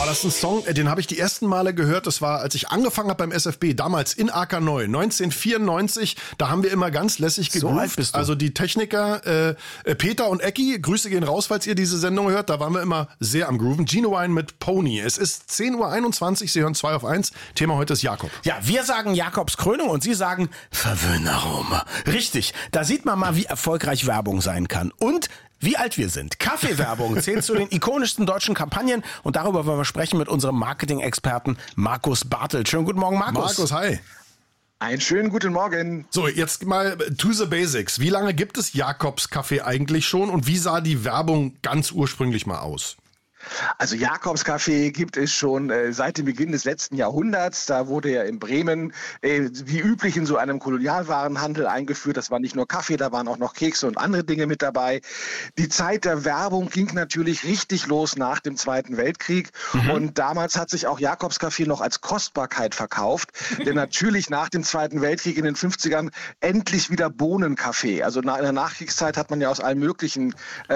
das ein Song, den habe ich die ersten Male gehört. Das war, als ich angefangen habe beim SFB, damals in Ackerneu, 1994. Da haben wir immer ganz lässig gegroovt. So alt bist du. Also die Techniker Peter und Ecki, Grüße gehen raus, falls ihr diese Sendung hört. Da waren wir immer sehr am Grooven. Genuine mit Pony. Es ist 10:21 Uhr, Sie hören 2 auf 1. Thema heute ist Jakob. Ja, wir sagen Jakobs Krönung und Sie sagen Verwöhnaroma. Richtig, da sieht man mal, wie erfolgreich Werbung sein kann. Und wie alt wir sind. Kaffeewerbung zählt zu den ikonischsten deutschen Kampagnen und darüber wollen wir sprechen mit unserem Marketing-Experten Markus Bartelt. Schönen guten Morgen, Markus. Markus, hi. Einen schönen guten Morgen. So, jetzt mal to the basics. Wie lange gibt es Jakobs Kaffee eigentlich schon und wie sah die Werbung ganz ursprünglich mal aus? Also Jakobs Kaffee gibt es schon seit dem Beginn des letzten Jahrhunderts. Da wurde er in Bremen wie üblich in so einem Kolonialwarenhandel eingeführt. Das war nicht nur Kaffee, da waren auch noch Kekse und andere Dinge mit dabei. Die Zeit der Werbung ging natürlich richtig los nach dem Zweiten Weltkrieg. Und damals hat sich auch Jakobs Kaffee noch als Kostbarkeit verkauft. Denn natürlich nach dem Zweiten Weltkrieg in den 50ern endlich wieder Bohnenkaffee. Also in der Nachkriegszeit hat man ja aus allen möglichen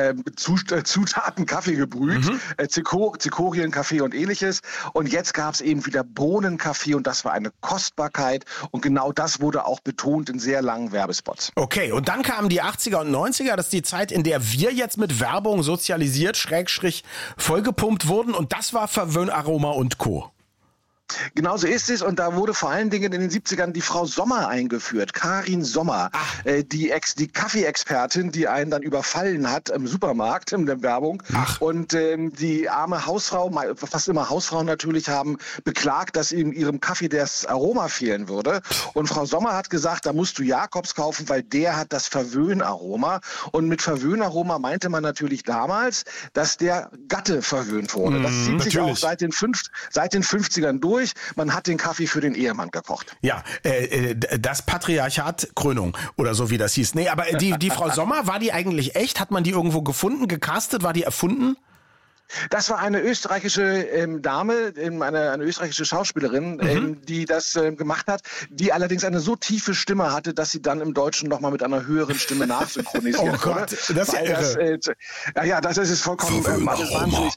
Zutaten Kaffee gebrüht. Zikorien-Kaffee und ähnliches. Und jetzt gab es eben wieder Bohnenkaffee und das war eine Kostbarkeit. Und genau das wurde auch betont in sehr langen Werbespots. Okay, und dann kamen die 80er und 90er. Das ist die Zeit, in der wir jetzt mit Werbung sozialisiert, vollgepumpt wurden. Und das war Verwöhnaroma und Co. Genauso ist es und da wurde vor allen Dingen in den 70ern die Frau Sommer eingeführt, Karin Sommer, die Kaffee-Expertin, die einen dann überfallen hat im Supermarkt in der Werbung. Und die arme Hausfrau, fast immer Hausfrauen natürlich, haben beklagt, dass in ihrem Kaffee das Aroma fehlen würde. Und Frau Sommer hat gesagt, da musst du Jakobs kaufen, weil der hat das Verwöhnaroma. Und mit Verwöhnaroma meinte man natürlich damals, dass der Gatte verwöhnt wurde. Das zieht sich auch seit den 50ern durch. Man hat den Kaffee für den Ehemann gekocht. Ja, das Patriarchat Krönung oder so wie das hieß. Nee, aber die Frau Sommer, war die eigentlich echt? Hat man die irgendwo gefunden, gecastet? War die erfunden? Das war eine österreichische Dame, eine österreichische Schauspielerin, die das gemacht hat, die allerdings eine so tiefe Stimme hatte, dass sie dann im Deutschen nochmal mit einer höheren Stimme nachsynchronisiert wurde. Oh Gott, das ist ja irre. Das ist vollkommen wahnsinnig.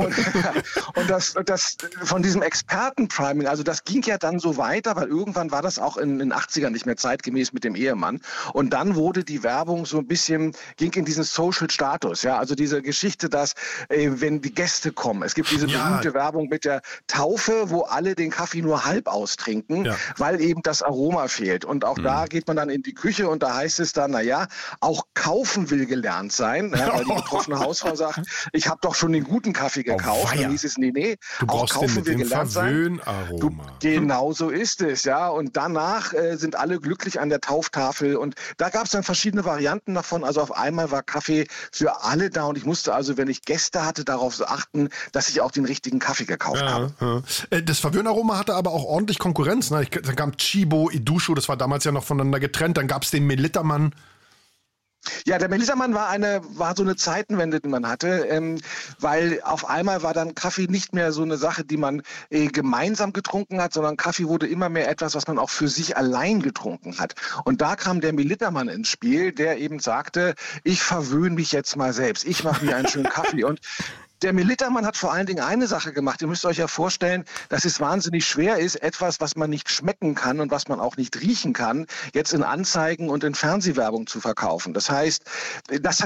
Und das von diesem Expertenpriming, also das ging ja dann so weiter, weil irgendwann war das auch in den 80ern nicht mehr zeitgemäß mit dem Ehemann. Und dann wurde die Werbung so ein bisschen, ging in diesen Social Status, ja, also diese Geschichte, dass wenn die Gäste kommen. Es gibt diese berühmte Werbung mit der Taufe, wo alle den Kaffee nur halb austrinken, weil eben das Aroma fehlt. Und auch da geht man dann in die Küche und da heißt es dann, auch kaufen will gelernt sein, weil die betroffene Hausfrau sagt, ich habe doch schon den guten Kaffee gekauft. Dann hieß es, nee, auch kaufen will gelernt sein. Genau so ist es, ja. Und danach sind alle glücklich an der Tauftafel und da gab es dann verschiedene Varianten davon. Also auf einmal war Kaffee für alle da und ich musste also, wenn ich Gäste hatte, darauf achten, dass ich auch den richtigen Kaffee gekauft habe. Das Verwöhnaroma hatte aber auch ordentlich Konkurrenz. Ne? Dann kam Chibo, Idusho, das war damals ja noch voneinander getrennt. Dann gab es den Melittermann. Ja, der Melittermann war so eine Zeitenwende, die man hatte, weil auf einmal war dann Kaffee nicht mehr so eine Sache, die man gemeinsam getrunken hat, sondern Kaffee wurde immer mehr etwas, was man auch für sich allein getrunken hat. Und da kam der Melittermann ins Spiel, der eben sagte, ich verwöhne mich jetzt mal selbst, ich mache mir einen schönen Kaffee und der Melittermann hat vor allen Dingen eine Sache gemacht. Ihr müsst euch ja vorstellen, dass es wahnsinnig schwer ist, etwas, was man nicht schmecken kann und was man auch nicht riechen kann, jetzt in Anzeigen und in Fernsehwerbung zu verkaufen. Das heißt, das